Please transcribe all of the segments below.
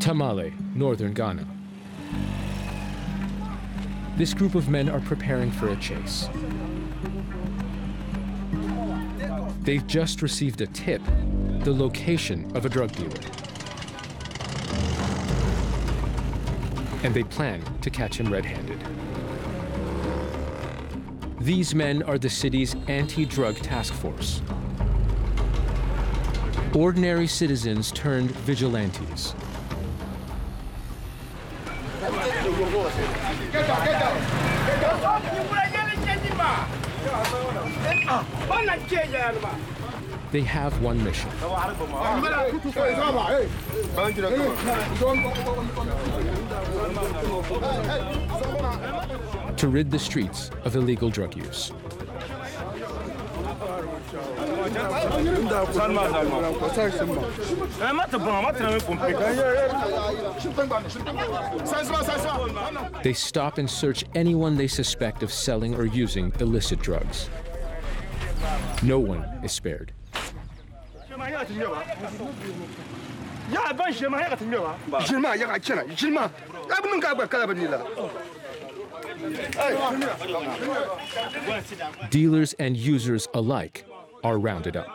Tamale, northern Ghana. This group of men are preparing for a chase. They've just received a tip, the location of a drug dealer. And they plan to catch him red-handed. These men are the city's anti-drug task force. Ordinary citizens turned vigilantes. They have one mission. To rid the streets of illegal drug use. They stop and search anyone they suspect of selling or using illicit drugs. No one is spared. Dealers and users alike are rounded up.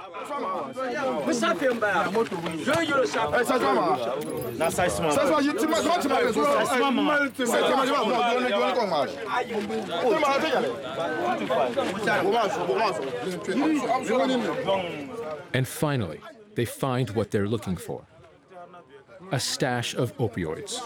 And finally, they find what they're looking for: a stash of opioids.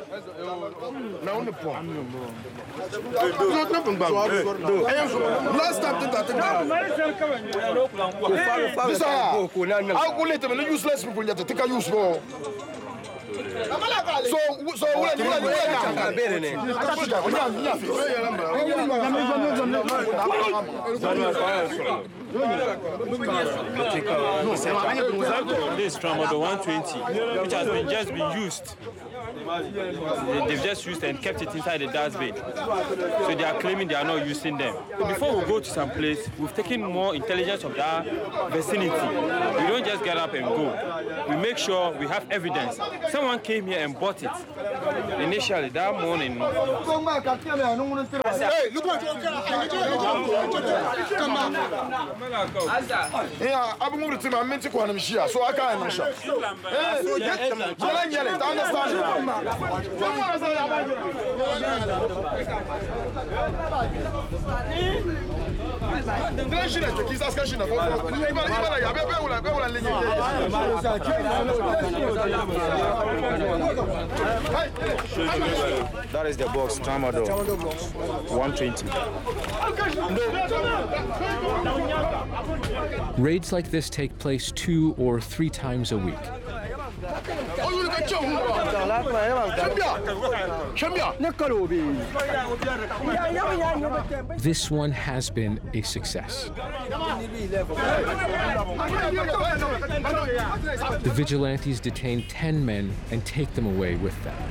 This tramadol 120, which has just been used. They've just used and kept it inside the dustbin. So they are claiming they are not using them. Before we go to some place, we've taken more intelligence of that vicinity. We don't just get up and go. We make sure we have evidence. Someone came here and bought it. Initially, that morning. Hey, look what yeah, I'm going to my so I can't show. That is the box, tramadol 120. Raids like this take place 2 or 3 times a week. This one has been a success. The vigilantes detain 10 men and take them away with them.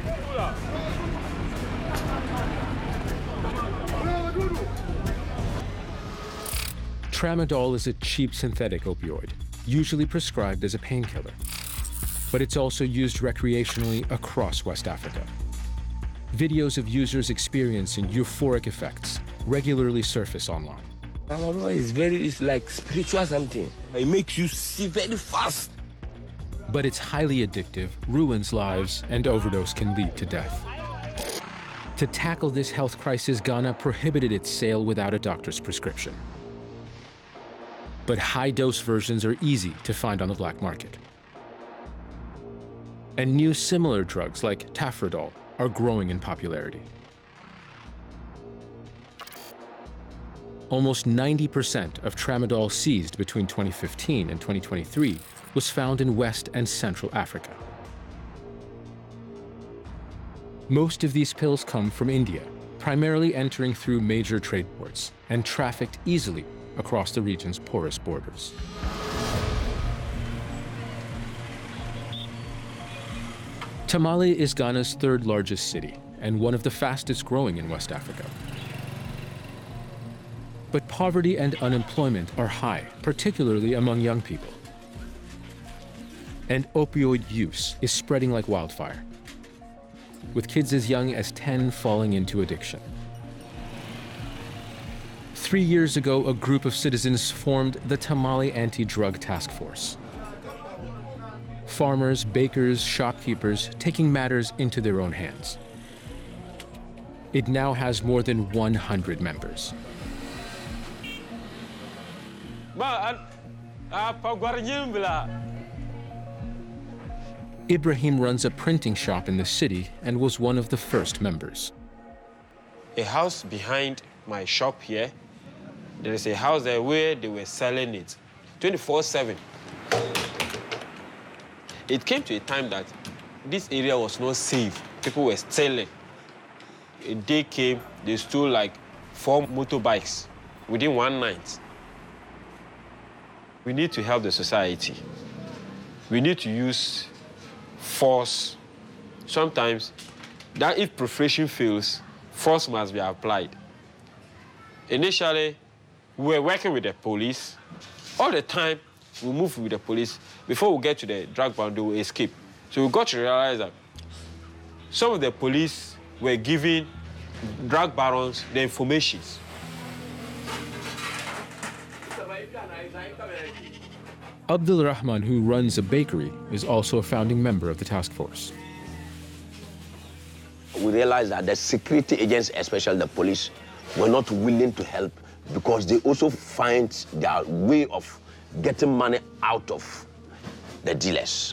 Tramadol is a cheap synthetic opioid, usually prescribed as a painkiller, but it's also used recreationally across West Africa. Videos of users experiencing euphoric effects regularly surface online. Tramadol is like spiritual something. It makes you see very fast. But it's highly addictive, ruins lives, and overdose can lead to death. To tackle this health crisis, Ghana prohibited its sale without a doctor's prescription. But high-dose versions are easy to find on the black market. And new similar drugs like Tafrodol are growing in popularity. Almost 90% of tramadol seized between 2015 and 2023 was found in West and Central Africa. Most of these pills come from India, primarily entering through major trade ports and trafficked easily across the region's porous borders. Tamale is Ghana's 3rd largest city and one of the fastest growing in West Africa. But poverty and unemployment are high, particularly among young people. And opioid use is spreading like wildfire. with kids as young as 10 falling into addiction. 3 years ago, a group of citizens formed the Tamale Anti-Drug Task Force. Farmers, bakers, shopkeepers taking matters into their own hands. It now has more than 100 members. Ibrahim runs a printing shop in the city and was one of the first members. A house behind my shop here, there is a house there where they were selling it 24/7. It came to a time that this area was not safe. People were stealing. A day came, they stole like 4 motorbikes within one night. We need to help the society. We need to use force. Sometimes, that if preparation fails, force must be applied. Initially, we were working with the police. All the time, we move with the police. Before we get to the drug bound, they will escape. So we got to realize that some of the police were giving drug barons the informations. Abdul Rahman, who runs a bakery, is also a founding member of the task force. We realized that the security agents, especially the police, were not willing to help because they also find their way of getting money out of the dealers.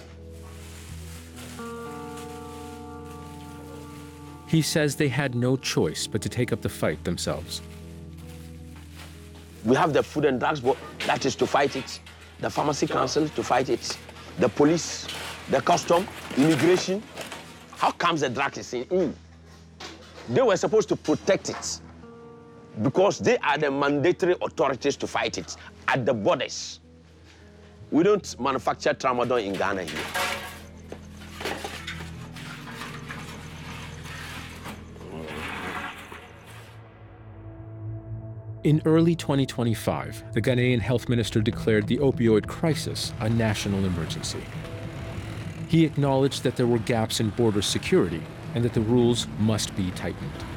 He says they had no choice but to take up the fight themselves. We have the Food and Drugs Board, that is to fight it. The Pharmacy Council to fight it. The police, the custom, immigration. How comes the drug is in? They were supposed to protect it because they are the mandatory authorities to fight it at the borders. We don't manufacture tramadol in Ghana here. In early 2025, the Ghanaian health minister declared the opioid crisis a national emergency. He acknowledged that there were gaps in border security and that the rules must be tightened.